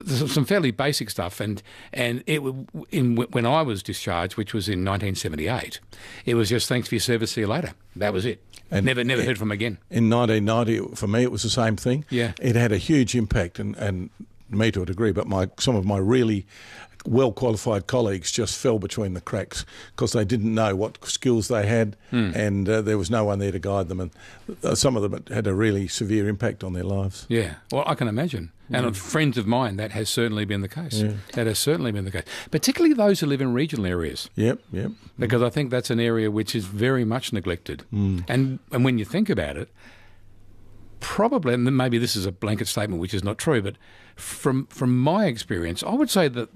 some fairly basic stuff, and when I was discharged, which was in 1978, it was just thanks for your service, see you later. That was it. And never heard from again. In 1990, for me, it was the same thing. Yeah, it had a huge impact, and me to a degree, but some of my really well-qualified colleagues just fell between the cracks because they didn't know what skills they had, and there was no one there to guide them, and some of them had a really severe impact on their lives. Yeah, well, I can imagine. And of friends of mine, that has certainly been the case. Yeah. That has certainly been the case, particularly those who live in regional areas. Yep. Because I think that's an area which is very much neglected. And when you think about it, probably, and maybe this is a blanket statement which is not true, but from my experience, I would say that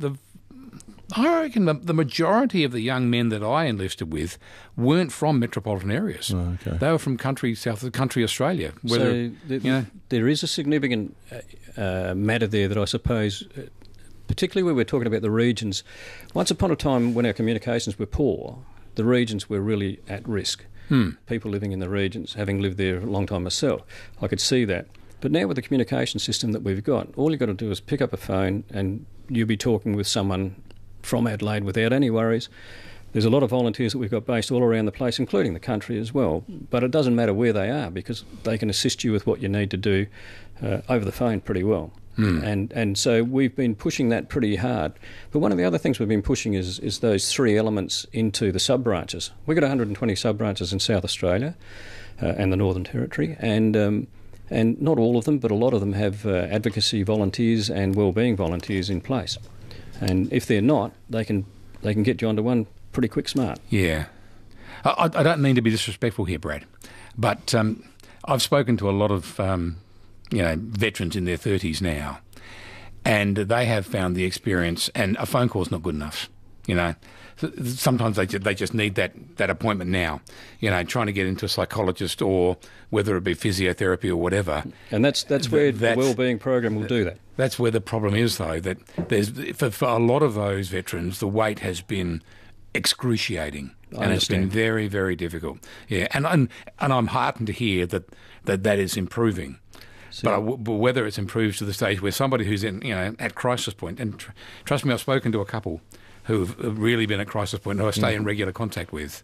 I reckon the majority of the young men that I enlisted with weren't from metropolitan areas. Oh, okay. They were from south of country Australia. There is a significant matter there that I suppose, particularly when we're talking about the regions, once upon a time when our communications were poor, the regions were really at risk. People living in the regions, having lived there a long time myself, I could see that. But now with the communication system that we've got, all you've got to do is pick up a phone and you'll be talking with someone from Adelaide without any worries. There's a lot of volunteers that we've got based all around the place, including the country as well. But it doesn't matter where they are because they can assist you with what you need to do over the phone pretty well. And so we've been pushing that pretty hard. But one of the other things we've been pushing is those three elements into the sub-branches. We've got 120 sub-branches in South Australia and the Northern Territory, and not all of them, but a lot of them have advocacy volunteers and wellbeing volunteers in place. And if they're not, they can get you onto one pretty quick smart. Yeah. I don't mean to be disrespectful here, Brad, but I've spoken to a lot of veterans in their 30s now, and they have found the experience, and a phone call's not good enough. Sometimes they just need that appointment now, trying to get into a psychologist or whether it be physiotherapy or whatever. And that's where the wellbeing program will do that. That's where the problem is, though, that there's for a lot of those veterans, the wait has been excruciating, and it's been very, very difficult. Yeah, and I'm heartened to hear that is improving. But whether it's improved to the stage where somebody who's at crisis point, and trust me, I've spoken to a couple who've really been at crisis point, who I stay in regular contact with,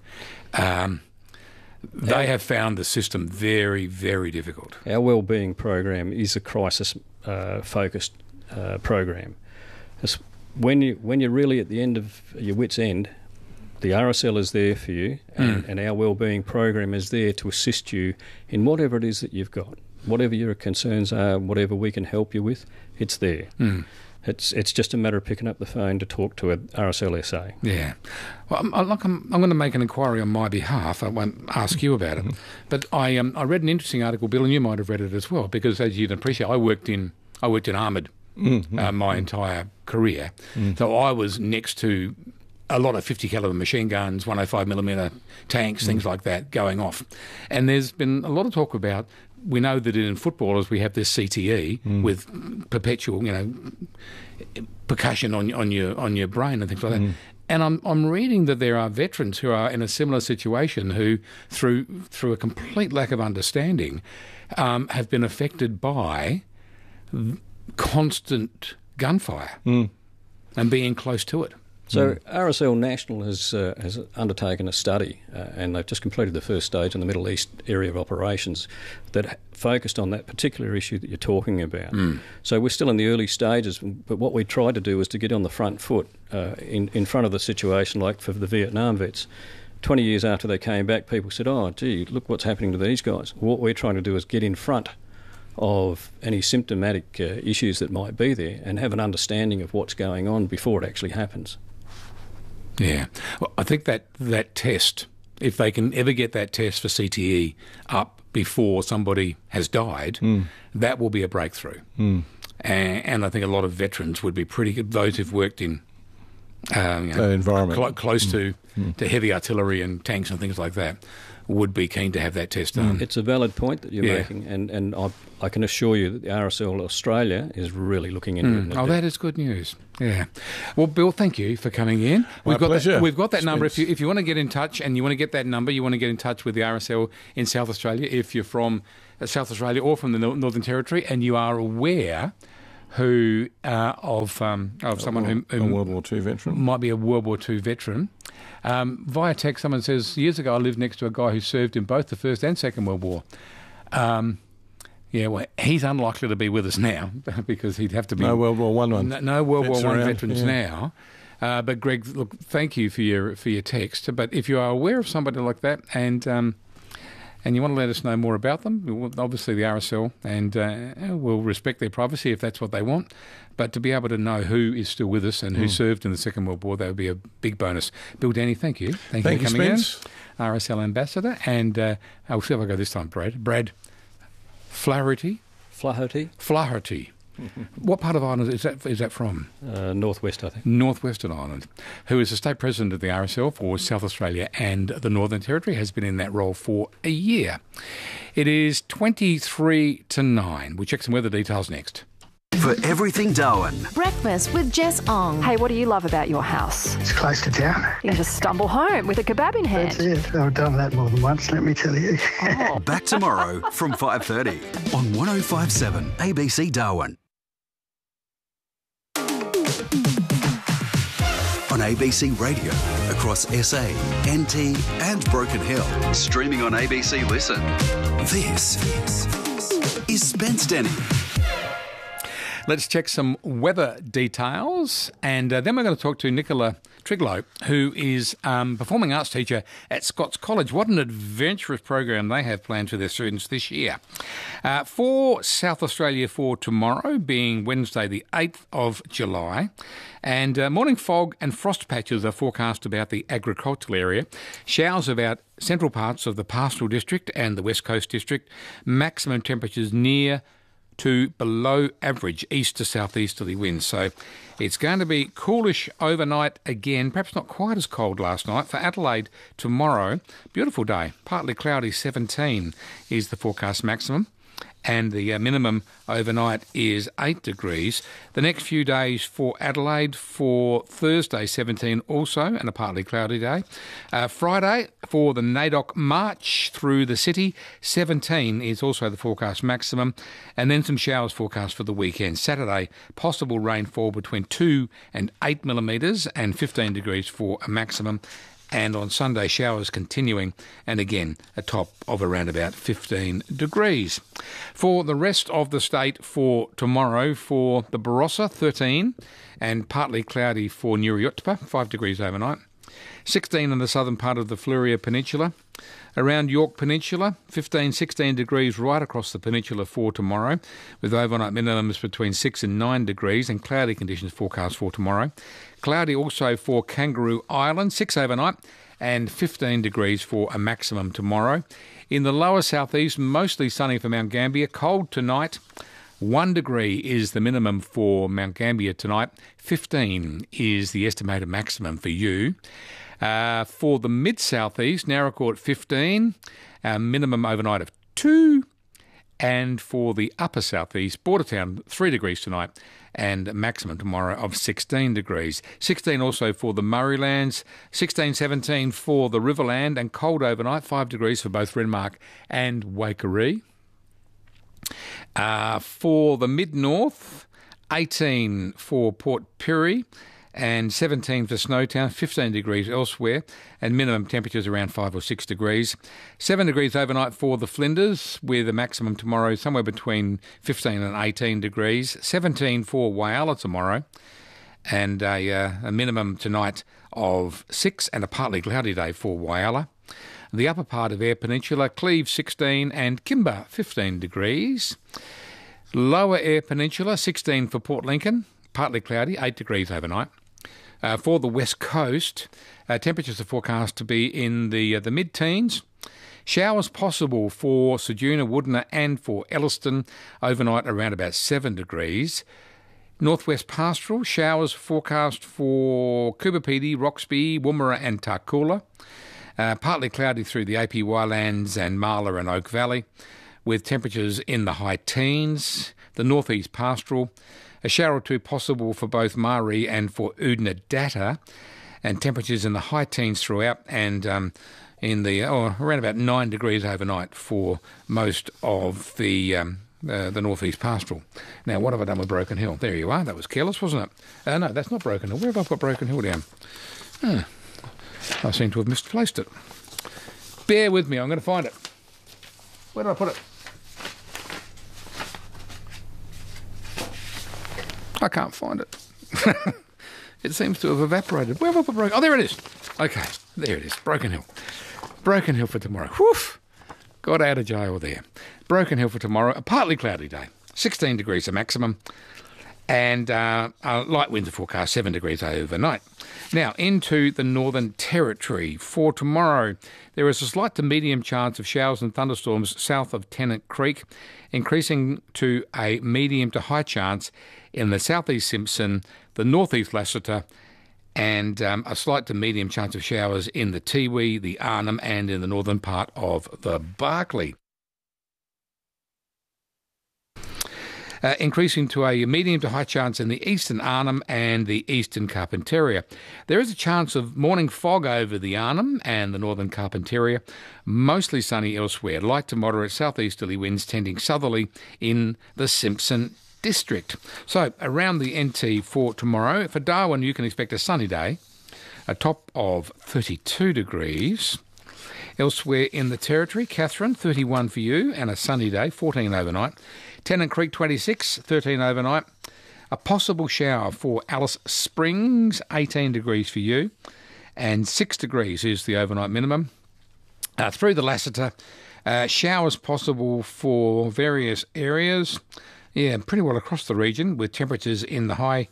they have found the system very, very difficult. Our wellbeing program is a crisis-focused program. When you're really at the end of your wit's end, the RSL is there for you, and our wellbeing program is there to assist you in whatever it is that you've got. Whatever your concerns are, whatever we can help you with, it's there. It's just a matter of picking up the phone to talk to a RSLSA. Yeah. Well, I'm going to make an inquiry on my behalf. I won't ask you about it. But I read an interesting article, Bill, and you might have read it as well, because as you'd appreciate, I worked in armoured my entire career. So I was next to a lot of 50 calibre machine guns, 105mm tanks, things like that going off. And there's been a lot of talk about, we know that in footballers we have this CTE with perpetual, percussion on your brain and things like that. And I'm reading that there are veterans who are in a similar situation who, through a complete lack of understanding, have been affected by constant gunfire and being close to it. So RSL National has undertaken a study, and they've just completed the first stage in the Middle East area of operations that focused on that particular issue that you're talking about. So we're still in the early stages, but what we tried to do was to get on the front foot in front of the situation, like for the Vietnam vets. 20 years after they came back, people said, oh, gee, look what's happening to these guys. What we're trying to do is get in front of any symptomatic issues that might be there and have an understanding of what's going on before it actually happens. Yeah. Well, I think that test, if they can ever get that test for CTE up before somebody has died, that will be a breakthrough. And I think a lot of veterans would be pretty good, those who've worked in that environment close to heavy artillery and tanks and things like that, would be keen to have that test done. It's a valid point that you're making, and I can assure you that the RSL Australia is really looking into it. Oh, that is good news. Yeah. Well, Bill, thank you for coming in. We've got that number. If you want to get in touch and you want to get that number, you want to get in touch with the RSL in South Australia, if you're from South Australia or from the Northern Territory and you are aware who of someone who a World War II veteran. might be a World War II veteran. Via text, someone says, years ago I lived next to a guy who served in both the First and Second World War. Yeah, well, he's unlikely to be with us now because he'd have to be... No World War I one. No World War I around, veterans now. But Greg, look, thank you for your text. But if you are aware of somebody like that and you want to let us know more about them, obviously the RSL and we'll respect their privacy if that's what they want. But to be able to know who is still with us and who served in the Second World War, that would be a big bonus. Bill Denny, thank you. Thank you for coming Spence. in. RSL Ambassador. And I'll see if I go this time, Brad Flaherty. Flaherty. What part of Ireland is that from? Northwest, I think. Northwestern Ireland, who is the state president of the RSL for South Australia and the Northern Territory, has been in that role for a year. It is 23 to 9. We check some weather details next. For everything Darwin. Breakfast with Jess Ong. Hey, what do you love about your house? It's close to town. You can just stumble home with a kebab in hand. That's it. I've done that more than once, let me tell you. Back tomorrow from 5:30 on 105.7 ABC Darwin. On ABC Radio, across SA, NT and Broken Hill. Streaming on ABC Listen. This is Spence Denny. Let's check some weather details, and then we're going to talk to Nicola Triglow, who is performing arts teacher at Scots College. What an adventurous program they have planned for their students this year. For South Australia for tomorrow, being Wednesday the 8th of July, and morning fog and frost patches are forecast about the agricultural area. Showers about central parts of the Pastoral District and the West Coast District. Maximum temperatures near to below average east to southeasterly winds. So it's going to be coolish overnight again, perhaps not quite as cold last night. For Adelaide tomorrow, beautiful day, partly cloudy, 17 is the forecast maximum. And the minimum overnight is 8 degrees. The next few days for Adelaide, for Thursday 17 also, and a partly cloudy day. Friday for the NAIDOC March through the city, 17 is also the forecast maximum. And then some showers forecast for the weekend. Saturday, possible rainfall between 2 and 8 millimetres and 15 degrees for a maximum. And on Sunday, showers continuing, and again, a top of around about 15 degrees. For the rest of the state for tomorrow, for the Barossa, 13, and partly cloudy for Nuriyutpa, 5 degrees overnight. 16 in the southern part of the Fleurieu Peninsula. Around York Peninsula, 15, 16 degrees right across the peninsula for tomorrow, with overnight minimums between 6 and 9 degrees, and cloudy conditions forecast for tomorrow. Cloudy also for Kangaroo Island, 6 overnight, and 15 degrees for a maximum tomorrow. In the lower southeast, mostly sunny for Mount Gambier, cold tonight. 1 degree is the minimum for Mount Gambier tonight. 15 is the estimated maximum for you. For the mid-southeast, Narracourt 15, minimum overnight of 2. And for the upper southeast, Bordertown 3 degrees tonight and maximum tomorrow of 16 degrees. 16 also for the Murraylands, 16, 17 for the Riverland, and cold overnight, 5 degrees for both Renmark and Waikerie. For the mid-north, 18 for Port Pirie, and 17 for Snowtown, 15 degrees elsewhere, and minimum temperatures around 5 or 6 degrees. 7 degrees overnight for the Flinders, with a maximum tomorrow somewhere between 15 and 18 degrees. 17 for Whyalla tomorrow, and a minimum tonight of 6, and a partly cloudy day for Whyalla. The upper part of Eyre Peninsula, Cleve 16 and Kimber 15 degrees. Lower Eyre Peninsula, 16 for Port Lincoln, partly cloudy, 8 degrees overnight. For the west coast, temperatures are forecast to be in the mid-teens. Showers possible for Ceduna, Woodner and for Elliston, overnight around about 7 degrees. Northwest Pastoral, showers forecast for Coober Pedy, Roxby, Woomera and Tarcoola. Partly cloudy through the APY lands and Marla and Oak Valley, with temperatures in the high teens. The Northeast Pastoral, a shower or two possible for both Maree and for Oodnadatta, and temperatures in the high teens throughout, and in the around about 9 degrees overnight for most of the the Northeast Pastoral. Now, what have I done with Broken Hill? There you are. That was careless, wasn't it? No, that's not Broken Hill. Where have I put Broken Hill down? I seem to have misplaced it. Bear with me. I'm going to find it. Where did I put it? I can't find it. It seems to have evaporated. Where have I put Broken? Oh, there it is. Okay, there it is. Broken Hill. Broken Hill for tomorrow. Whew! Got out of jail there. Broken Hill for tomorrow. A partly cloudy day. 16 degrees the maximum. And a light winds forecast, 7 degrees overnight. Now, into the Northern Territory. For tomorrow, there is a slight to medium chance of showers and thunderstorms south of Tennant Creek, increasing to a medium to high chance in the southeast Simpson, the northeast Lassiter, and a slight to medium chance of showers in the Tiwi, the Arnhem, and in the northern part of the Barkly. Increasing to a medium to high chance in the eastern Arnhem and the eastern Carpentaria. There is a chance of morning fog over the Arnhem and the northern Carpentaria, mostly sunny elsewhere. Light to moderate southeasterly winds tending southerly in the Simpson district. So around the NT for tomorrow, for Darwin you can expect a sunny day, a top of 32 degrees. Elsewhere in the Territory, Katherine, 31 for you, and a sunny day, 14 overnight. Tennant Creek, 26, 13 overnight. A possible shower for Alice Springs, 18 degrees for you, and 6 degrees is the overnight minimum. Through the Lassiter, showers possible for various areas. Yeah, pretty well across the region, with temperatures in the high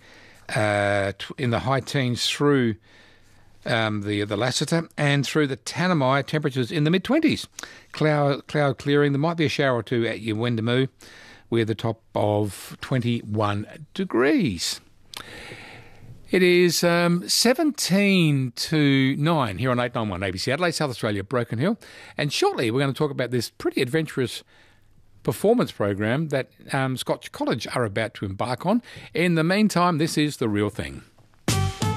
teens through the Lassiter, and through the Tanami, temperatures in the mid-20s. Cloud clearing. There might be a shower or two at Yuendamu, with a top of 21 degrees. It is 17 to 9 here on 891 ABC Adelaide, South Australia, Broken Hill. And shortly we're going to talk about this pretty adventurous performance program that Scotch College are about to embark on. In the meantime, this is The Real Thing.